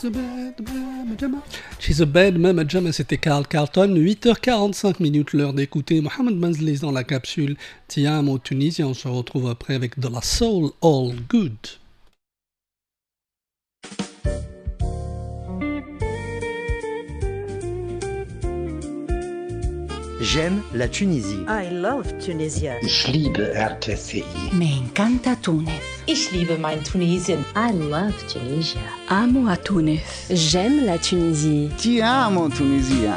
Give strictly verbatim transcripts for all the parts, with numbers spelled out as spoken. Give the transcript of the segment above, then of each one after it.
She's a bad mama jamma. She's a bad mama jamma, c'était Carl Carlton. huit heures quarante-cinq minutes, l'heure d'écouter Mohamed Manzlis dans la capsule Ti amo Tunisie. On se retrouve après avec de la soul all good. J'aime la Tunisie. I love Tunisia. Ich liebe R T C I. Me encanta Túnez. Ich liebe mein Tunesien. I love Tunisia. Amo a Túnez. J'aime la Tunisie. Ti amo Tunisia.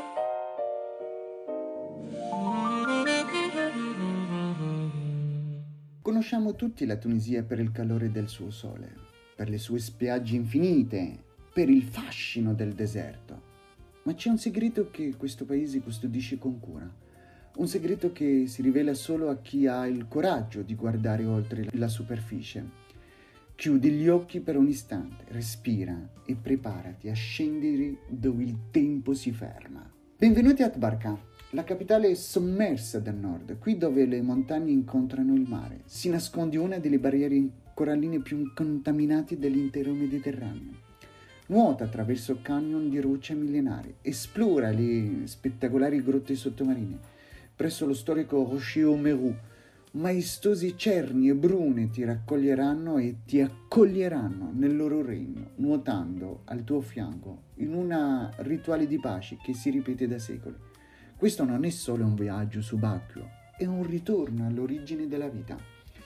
Conosciamo tutti la Tunisia per il calore del suo sole, per le sue spiagge infinite, per il fascino del deserto. Ma c'è un segreto che questo paese custodisce con cura, un segreto che si rivela solo a chi ha il coraggio di guardare oltre la superficie. Chiudi gli occhi per un istante, respira e preparati a scendere dove il tempo si ferma. Benvenuti a Tbarka, la capitale sommersa del nord, qui dove le montagne incontrano il mare. Si nasconde una delle barriere coralline più incontaminate dell'intero Mediterraneo. Nuota attraverso canyon di roccia millenari, esplora le spettacolari grotte sottomarine. Presso lo storico Rocher aux Meroux, maestosi cerni e brune ti raccoglieranno e ti accoglieranno nel loro regno, nuotando al tuo fianco in un rituale di pace che si ripete da secoli. Questo non è solo un viaggio subacqueo, è un ritorno all'origine della vita.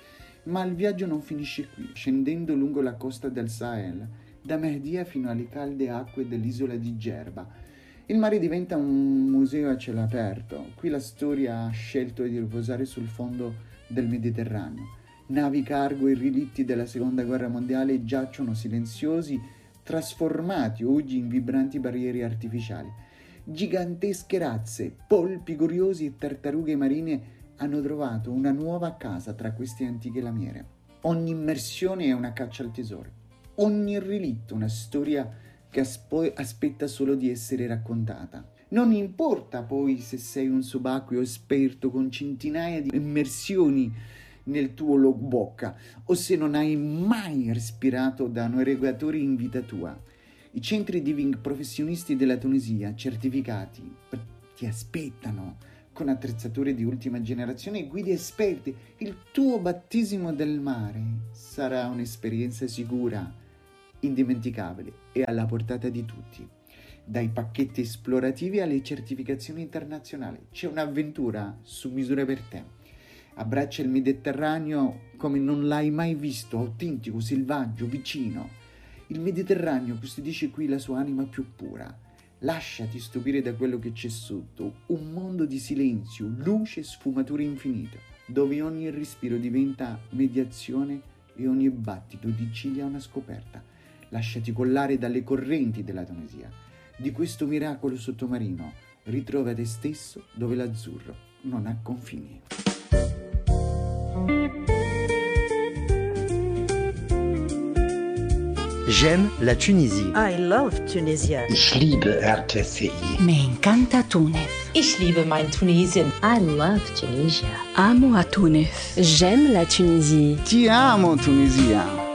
Ma il viaggio non finisce qui. Scendendo lungo la costa del Sahel, da Mehdia fino alle calde acque dell'isola di Gerba, il mare diventa un museo a cielo aperto. Qui la storia ha scelto di riposare sul fondo del Mediterraneo. Navi cargo e relitti della seconda guerra mondiale giacciono silenziosi, trasformati oggi in vibranti barriere artificiali. Gigantesche razze, polpi curiosi e tartarughe marine hanno trovato una nuova casa tra queste antiche lamiere. Ogni immersione è una caccia al tesoro. Ogni relitto una storia che aspo- aspetta solo di essere raccontata. Non importa poi se sei un subacqueo esperto con centinaia di immersioni nel tuo logbook o se non hai mai respirato da un erogatore in vita tua. I centri diving professionisti della Tunisia, certificati, ti aspettano con attrezzature di ultima generazione e guide esperte. Il tuo battesimo del mare sarà un'esperienza sicura, indimenticabile e alla portata di tutti. Dai pacchetti esplorativi alle certificazioni internazionali, c'è un'avventura su misura per te. Abbraccia il Mediterraneo come non l'hai mai visto, autentico, selvaggio, vicino. Il Mediterraneo custodisce qui la sua anima più pura. Lasciati stupire da quello che c'è sotto, un mondo di silenzio, luce e sfumature infinite, dove ogni respiro diventa mediazione e ogni battito di ciglia una scoperta. Lasciati collare dalle correnti della Tunisia. Di questo miracolo sottomarino ritrova te stesso dove l'azzurro non ha confini. J'aime la Tunisie. I love Tunisia. Ich liebe R T C I. Me encanta Túnez. Ich liebe mein Tunesien. I love Tunisia. Amo a Túnez. J'aime la Tunisie. Ti amo Tunisia.